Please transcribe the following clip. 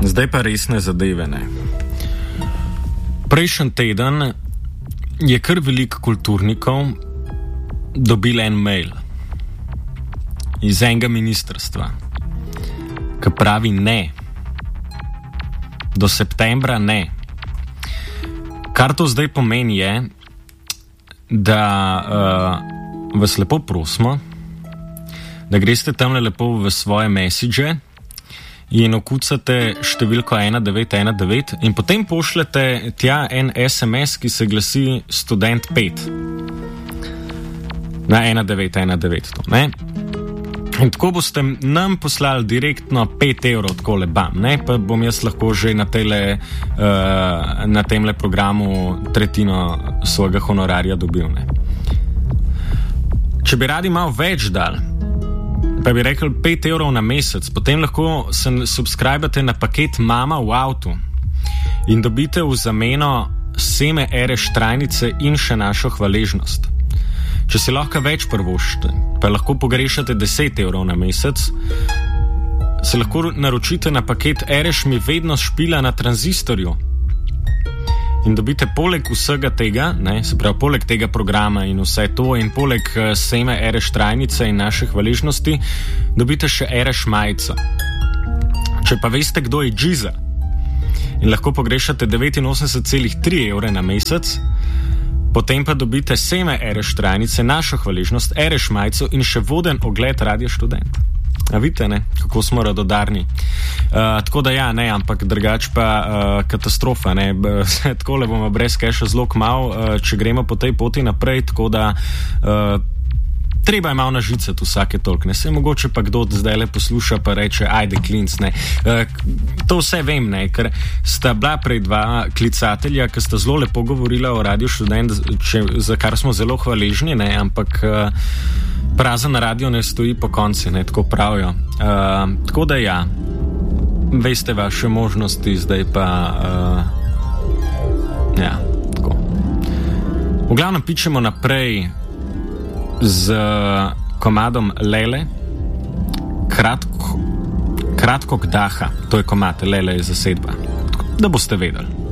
Zdaj pa resne zadeve, ne. Prejšnji teden je kar veliko kulturnikov dobil en mail iz enega ministrstva, ki pravi ne. Do septembra ne. Kar to zdaj pomeni je, da vas lepo prosimo, da greste tamle lepo v svoje message in okucate številko 1919 in potem pošljete tja en SMS, ki se glasi Student 5 na 1919, ne? In tako boste nam poslali direktno 5 evrov, takole bam, ne? Pa bom jaz lahko že na temle programu tretjino svojega honorarja dobil, ne? Če bi radi malo več dal, pa bi rekel 5 evrov na mesec, potem lahko se subscribate na paket Mama v avtu in dobite v zameno seme Ereš trajnice in še našo hvaležnost. Če si lahko več prvoščite, pa lahko pogrešate 10 evrov na mesec, se lahko naročite na paket Ereš mi vedno špila na tranzistorju in dobite poleg vsega tega, ne, se pravi poleg tega programa in vse to in poleg seme Ereš trajnice in naše hvaležnosti, dobite še Ereš majico. Če pa veste, kdo je Džiza in lahko pogrešate 89,3 evre na mesec, potem pa dobite seme Ereš trajnice, našo hvaležnost, Ereš majico in še voden ogled Radio Študent. A vidite, ne, kako smo radodarni. Tako da ja, ne, ampak drugač pa katastrofa, ne, takole bomo brez keša zelo kmalu, če gremo po tej poti naprej, tako da treba je malo nažicati vsake toliko, ne, se mogoče pa kdo zdaj le posluša pa reče, ajde klinc, ne. To vse vem, ne, ker sta bila prej dva klicatelja, ki sta zelo lepo govorila o Radio Študent, za kar smo zelo hvaležni, ne, ampak prazen radio ne stoji po konci, ne, tako pravijo. Tako da ja, veste vaše možnosti, zdaj pa ja, tako. V glavnem pičemo naprej z komadom Lele, Kratko k daha, to je komad, Lele je zasedba, da boste vedeli.